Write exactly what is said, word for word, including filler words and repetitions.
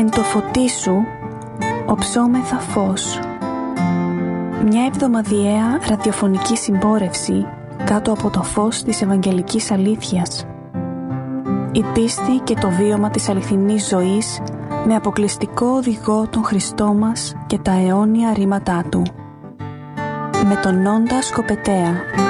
Εν το φωτί σου οψόμεθα φως. Μια εβδομαδιαία ραδιοφωνική συμπόρευση κάτω από το φως της Ευαγγελικής Αλήθειας. Η πίστη και το βίωμα της αληθινής ζωής με αποκλειστικό οδηγό τον Χριστό μας και τα αιώνια ρήματά Του. Με τον Νόντα Σκοπετέα.